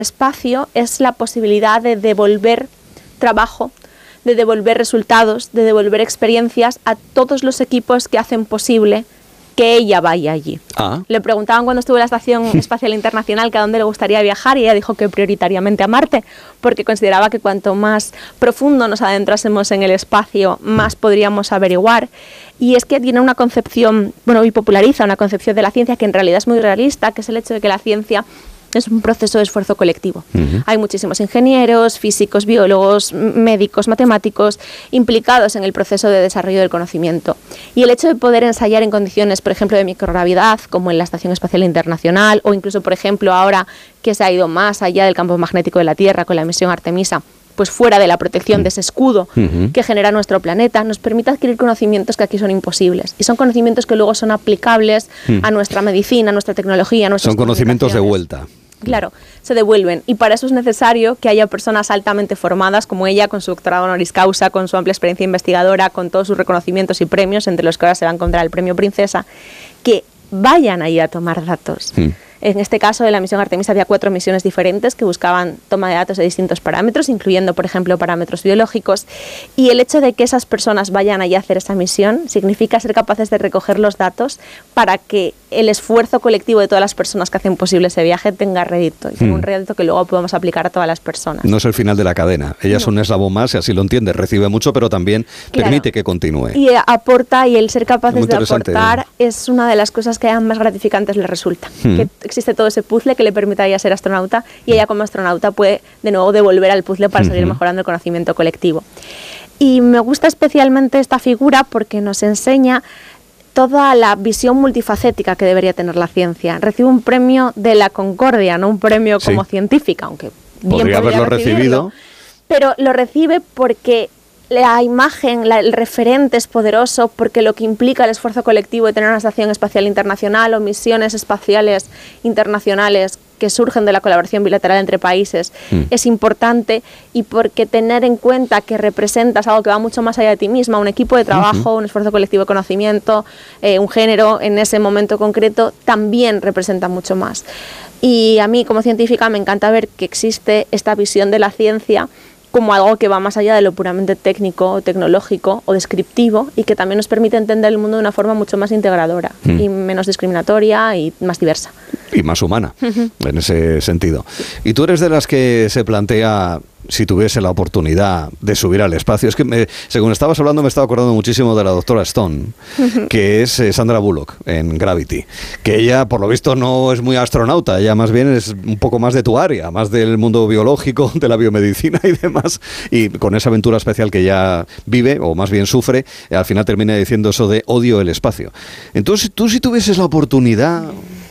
espacio es la posibilidad de devolver trabajo, de devolver resultados, de devolver experiencias a todos los equipos que hacen posible que ella vaya allí. Le preguntaban cuando estuvo en la Estación Espacial Internacional que a dónde le gustaría viajar y ella dijo que prioritariamente a Marte, porque consideraba que cuanto más profundo nos adentrásemos en el espacio, más podríamos averiguar. Y es que tiene una concepción, y populariza una concepción de la ciencia que en realidad es muy realista, que es el hecho de que la ciencia es un proceso de esfuerzo colectivo. Hay muchísimos ingenieros, físicos, biólogos, médicos, matemáticos implicados en el proceso de desarrollo del conocimiento. Y el hecho de poder ensayar en condiciones, por ejemplo, de microgravedad, como en la Estación Espacial Internacional, o incluso, por ejemplo, ahora que se ha ido más allá del campo magnético de la Tierra con la misión Artemisa, pues fuera de la protección de ese escudo que genera nuestro planeta, nos permite adquirir conocimientos que aquí son imposibles. Y son conocimientos que luego son aplicables a nuestra medicina, a nuestra tecnología, a nuestras Son conocimientos de vuelta. Claro, se devuelven. Y para eso es necesario que haya personas altamente formadas como ella, con su doctorado honoris causa, con su amplia experiencia investigadora, con todos sus reconocimientos y premios, entre los que ahora se va a encontrar el premio Princesa, que vayan ahí a tomar datos. En este caso, de la misión Artemisa había 4 misiones diferentes que buscaban toma de datos de distintos parámetros, incluyendo, por ejemplo, parámetros biológicos. Y el hecho de que esas personas vayan allí a hacer esa misión significa ser capaces de recoger los datos para que el esfuerzo colectivo de todas las personas que hacen posible ese viaje tenga rédito, y tenga un rédito que luego podamos aplicar a todas las personas. No es el final de la cadena. Ella es un eslabón más, y así lo entiende. Recibe mucho, pero también permite que continúe. Y aporta, y el ser capaces de aportar es una de las cosas que más gratificantes le resulta. Que existe todo ese puzzle que le permite a ella ser astronauta, y ella como astronauta puede de nuevo devolver al puzzle para seguir mejorando el conocimiento colectivo. Y me gusta especialmente esta figura porque nos enseña toda la visión multifacética que debería tener la ciencia. Recibe un premio de la Concordia, no un premio como científica, aunque bien podría haberlo recibido, pero lo recibe porque la imagen, el referente es poderoso, porque lo que implica el esfuerzo colectivo de tener una estación espacial internacional o misiones espaciales internacionales que surgen de la colaboración bilateral entre países es importante, y porque tener en cuenta que representas algo que va mucho más allá de ti misma, un equipo de trabajo, un esfuerzo colectivo de conocimiento, un género en ese momento concreto, también representa mucho más. Y a mí como científica me encanta ver que existe esta visión de la ciencia como algo que va más allá de lo puramente técnico, o tecnológico o descriptivo, y que también nos permite entender el mundo de una forma mucho más integradora y menos discriminatoria y más diversa. Y más humana, en ese sentido. Y tú eres de las que se plantea, si tuviese la oportunidad de subir al espacio, es que según estabas hablando me estaba acordando muchísimo de la doctora Stone, que es Sandra Bullock en Gravity, que ella por lo visto no es muy astronauta, ella más bien es un poco más de tu área, más del mundo biológico, de la biomedicina y demás, y con esa aventura especial que ella vive, o más bien sufre, al final termina diciendo eso de odio el espacio. Entonces, tú si tuvieses la oportunidad...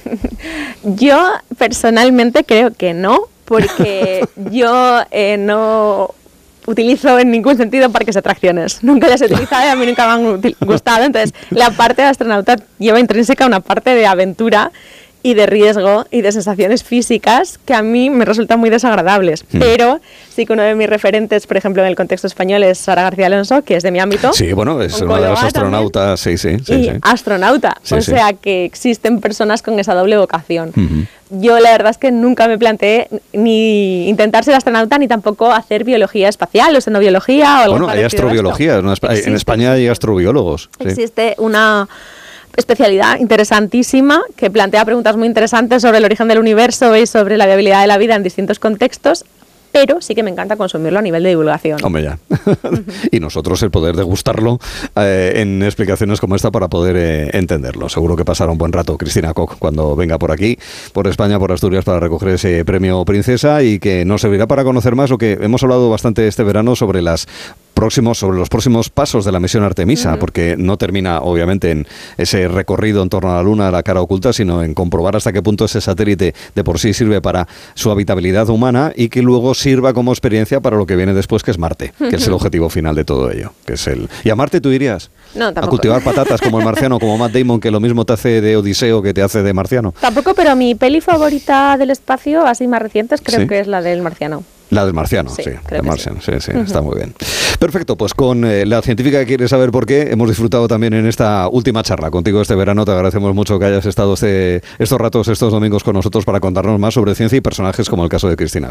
Yo personalmente creo que no, porque yo no utilizo en ningún sentido parques de atracciones. Nunca las he utilizado y a mí nunca me han gustado. Entonces, la parte de astronauta lleva intrínseca una parte de aventura y de riesgo y de sensaciones físicas que a mí me resultan muy desagradables. Pero sí que uno de mis referentes, por ejemplo, en el contexto español, es Sara García Alonso, que es de mi ámbito. Sí, bueno, es una de las astronautas, sí. Astronauta, o sea que existen personas con esa doble vocación. Yo la verdad es que nunca me planteé ni intentar ser astronauta, ni tampoco hacer biología espacial, o xenobiología o algo parecido. Bueno, hay astrobiología, en España hay astrobiólogos. Existe una especialidad interesantísima que plantea preguntas muy interesantes sobre el origen del universo y sobre la viabilidad de la vida en distintos contextos, pero sí que me encanta consumirlo a nivel de divulgación. Hombre, ya. Y nosotros el poder degustarlo en explicaciones como esta para poder entenderlo. Seguro que pasará un buen rato Cristina Koch cuando venga por aquí, por España, por Asturias, para recoger ese premio Princesa, y que nos servirá para conocer más lo que hemos hablado bastante este verano sobre los próximos pasos de la misión Artemisa, porque no termina obviamente en ese recorrido en torno a la Luna, a la cara oculta, sino en comprobar hasta qué punto ese satélite de por sí sirve para su habitabilidad humana, y que luego sirva como experiencia para lo que viene después, que es Marte, que es el objetivo final de todo ello, que es ¿Y a Marte tú irías? No, tampoco. ¿A cultivar patatas como el marciano, como Matt Damon, que lo mismo te hace de Odiseo que te hace de marciano? Tampoco, pero mi peli favorita del espacio, así más recientes, creo que es la del marciano. La del marciano, sí la del marciano, sí, está muy bien. Perfecto, pues con la científica que quiere saber por qué, hemos disfrutado también en esta última charla contigo este verano. Te agradecemos mucho que hayas estado estos ratos, estos domingos con nosotros para contarnos más sobre ciencia y personajes como el caso de Cristina.